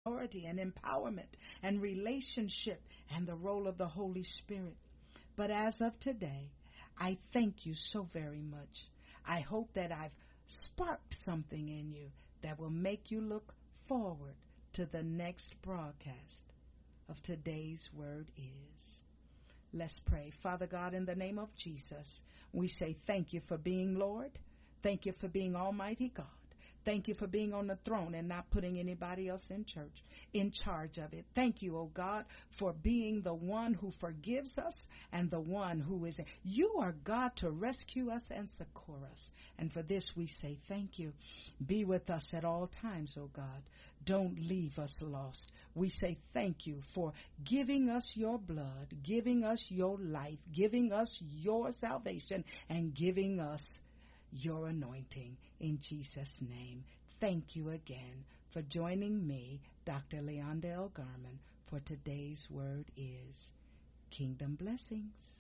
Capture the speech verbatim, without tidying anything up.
authority and empowerment and relationship and the role of the Holy Spirit. But as of today, I thank you so very much. I hope that I've sparked something in you that will make you look forward to the next broadcast of Today's Word Is. Let's pray. Father God, in the name of Jesus, we say thank you for being Lord. Thank you for being Almighty God. Thank you for being on the throne and not putting anybody else in church, in charge of it. Thank you, oh God, for being the one who forgives us and the one who is. You are God to rescue us and succor us. And for this we say thank you. Be with us at all times, oh God. Don't leave us lost. We say thank you for giving us your blood, giving us your life, giving us your salvation, and giving us your anointing in Jesus' name. Thank you again for joining me, Doctor Leonda L. Garman, for Today's Word Is. Kingdom blessings.